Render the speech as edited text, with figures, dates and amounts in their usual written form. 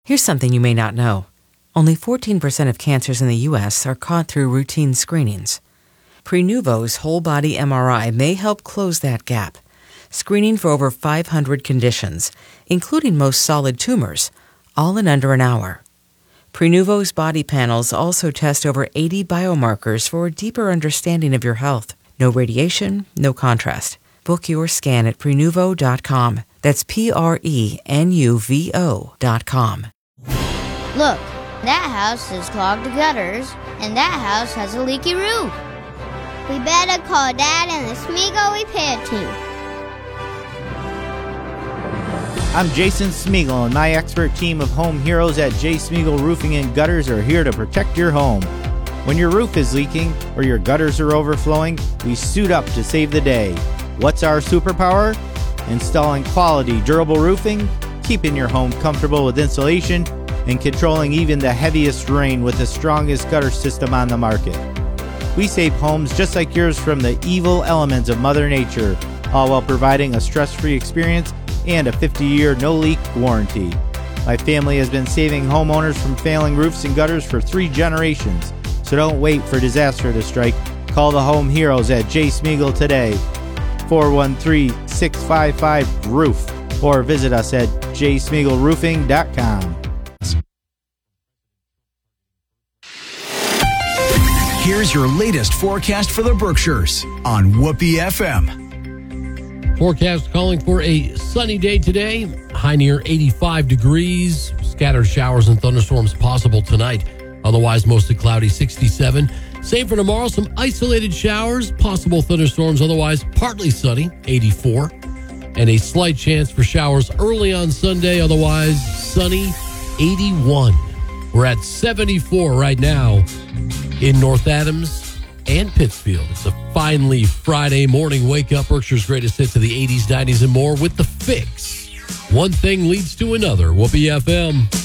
Here's something you may not know. Only 14% of cancers in the U.S. are caught through routine screenings. Prenuvo's whole-body MRI may help close that gap, screening for over 500 conditions, including most solid tumors, all in under an hour. Prenuvo's body panels also test over 80 biomarkers for a deeper understanding of your health. No radiation, no contrast. Book your scan at Prenuvo.com. That's Prenuvo.com. Look, that house has clogged gutters, and that house has a leaky roof. We better call Dad and the Smeagol repair team. I'm Jason Smeagol, and my expert team of home heroes at J. Smeagol Roofing and Gutters are here to protect your home. When your roof is leaking or your gutters are overflowing, we suit up to save the day. What's our superpower? Installing quality, durable roofing, keeping your home comfortable with insulation, and controlling even the heaviest rain with the strongest gutter system on the market. We save homes just like yours from the evil elements of Mother Nature, all while providing a stress-free experience and a 50-year no-leak warranty. My family has been saving homeowners from failing roofs and gutters for 3 generations, so don't wait for disaster to strike. Call the home heroes at J. Smeagol today, 413-655-ROOF, or visit us at jsmeagolroofing.com. Here's your latest forecast for the Berkshires on Whoopee FM. Forecast calling for a sunny day today. High near 85 degrees. Scattered showers and thunderstorms possible tonight. Otherwise, mostly cloudy, 67. Same for tomorrow. Some isolated showers, possible thunderstorms. Otherwise, partly sunny, 84. And a slight chance for showers early on Sunday. Otherwise, sunny, 81. We're at 74 right now in North Adams and Pittsfield. It's a finally Friday morning wake-up. Berkshire's greatest hits of the 80s, 90s, and more with The Fix. One thing leads to another. Whoopee FM.